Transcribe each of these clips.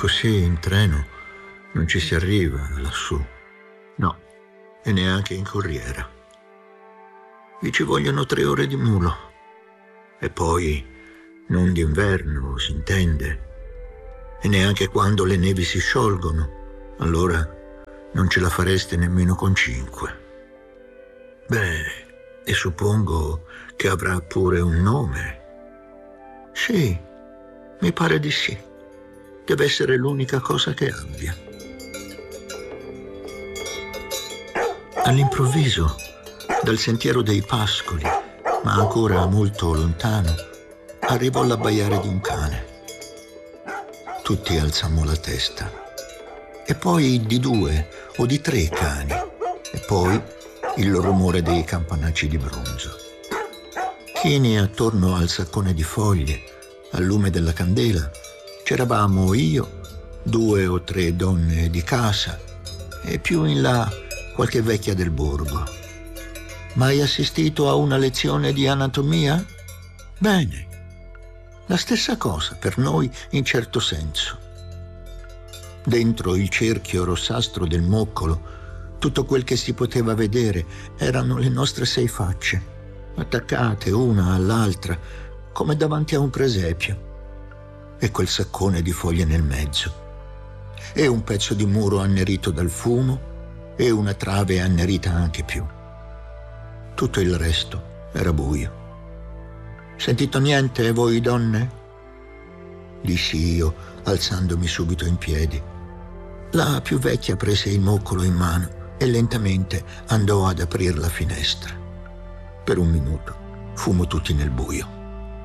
Così in treno non ci si arriva lassù. No, e neanche in corriera. Vi ci vogliono 3 ore di mulo. E poi non d'inverno, si intende. E neanche quando le nevi si sciolgono. Allora non ce la fareste nemmeno con 5. Beh, e suppongo che avrà pure un nome. Sì, mi pare di sì. Deve essere l'unica cosa che abbia. All'improvviso, dal sentiero dei pascoli, ma ancora molto lontano, arrivò l'abbaiare di un cane. Tutti alzammo la testa. E poi di 2 o di 3 cani. E poi il rumore dei campanacci di bronzo. Chini attorno al saccone di foglie, al lume della candela, c'eravamo io, 2 o 3 donne di casa e più in là qualche vecchia del borgo. Mai assistito a una lezione di anatomia? Bene, la stessa cosa per noi in certo senso. Dentro il cerchio rossastro del moccolo, tutto quel che si poteva vedere erano le nostre 6 facce, attaccate una all'altra, come davanti a un presepio. E quel saccone di foglie nel mezzo. E un pezzo di muro annerito dal fumo e una trave annerita anche più. Tutto il resto era buio. Sentito niente, voi donne? Dissi io, alzandomi subito in piedi. La più vecchia prese il moccolo in mano e lentamente andò ad aprir la finestra. Per un minuto fummo tutti nel buio.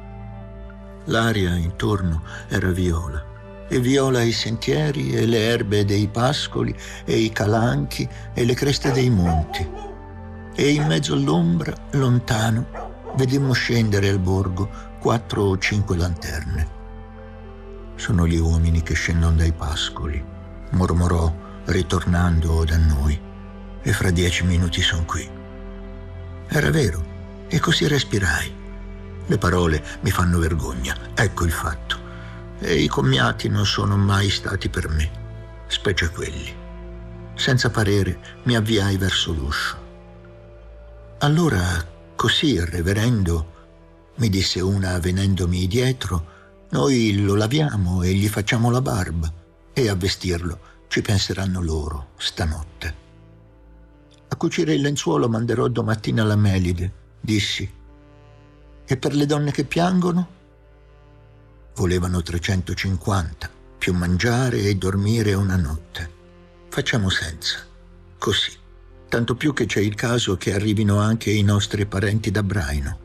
L'aria intorno era viola, e viola i sentieri e le erbe dei pascoli e i calanchi e le creste dei monti. E in mezzo all'ombra, lontano, vedemmo scendere al borgo 4 o 5 lanterne. Sono gli uomini che scendono dai pascoli, mormorò ritornando da noi, e fra 10 minuti son qui. Era vero, e così respirai. Le parole mi fanno vergogna, ecco il fatto. E i commiati non sono mai stati per me, specie quelli. Senza parere mi avviai verso l'uscio. Allora, così, reverendo, mi disse una venendomi dietro, noi lo laviamo e gli facciamo la barba, e a vestirlo ci penseranno loro stanotte. A cucire il lenzuolo manderò domattina la Melide, dissi. E per le donne che piangono? Volevano 350, più mangiare e dormire una notte. Facciamo senza, così. Tanto più che c'è il caso che arrivino anche i nostri parenti da Braino.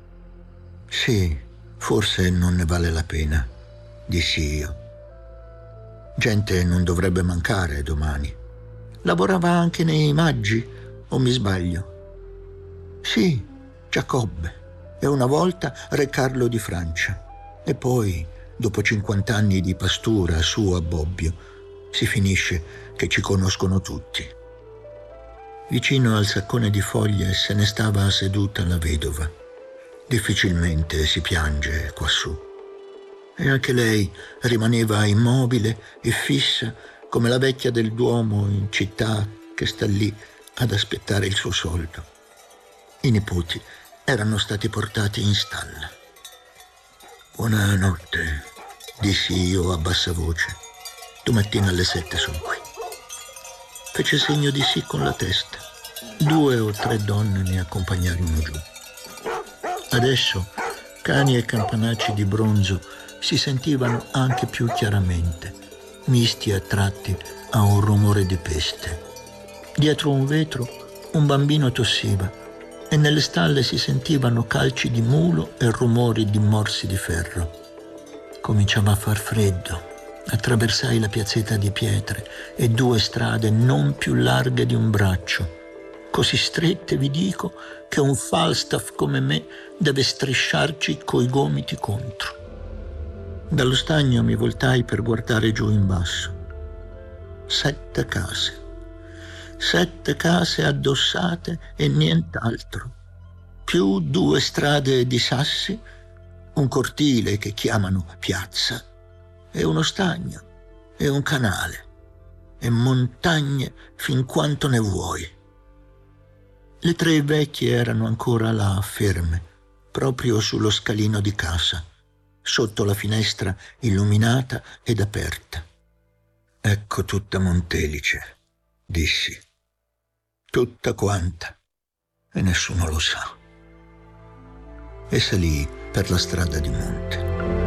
Sì, forse non ne vale la pena, dissi io. Gente non dovrebbe mancare domani. Lavorava anche nei Maggi, o mi sbaglio? Sì, Giacobbe. E una volta Re Carlo di Francia. E poi, dopo 50 anni di pastura su a Bobbio, si finisce che ci conoscono tutti. Vicino al saccone di foglie se ne stava seduta la vedova. Difficilmente si piange quassù. E anche lei rimaneva immobile e fissa come la vecchia del Duomo in città che sta lì ad aspettare il suo soldo. I nipoti erano stati portati in stalla. Buonanotte, dissi io a bassa voce. Domattina alle 7 sono qui. Fece segno di sì con la testa. 2 o 3 donne mi accompagnarono giù. Adesso cani e campanacci di bronzo si sentivano anche più chiaramente, misti a tratti a un rumore di peste. Dietro un vetro un bambino tossiva e nelle stalle si sentivano calci di mulo e rumori di morsi di ferro. Cominciava a far freddo. Attraversai la piazzetta di pietre e 2 strade non più larghe di un braccio, così strette, vi dico, che un Falstaff come me deve strisciarci coi gomiti contro. Dallo stagno mi voltai per guardare giù in basso. 7 case. 7 case addossate e nient'altro, più 2 strade di sassi, un cortile che chiamano piazza e uno stagno, e un canale e montagne fin quanto ne vuoi. Le tre vecchie erano ancora là, ferme, proprio sullo scalino di casa, sotto la finestra illuminata ed aperta. Ecco tutta Montelice, dissi. Tutta quanta, e nessuno lo sa. E salii per la strada di monte.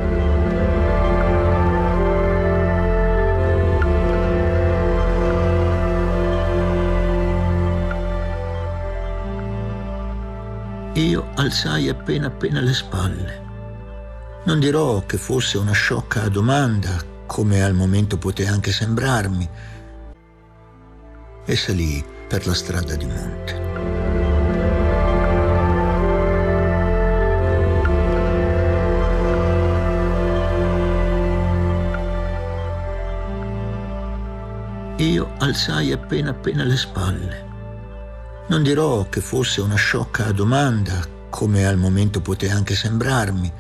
Io alzai appena le spalle. Non dirò che fosse una sciocca domanda, come al momento poté anche sembrarmi, e salii per la strada di monte. Io alzai appena le spalle. Non dirò che fosse una sciocca domanda, come al momento poté anche sembrarmi,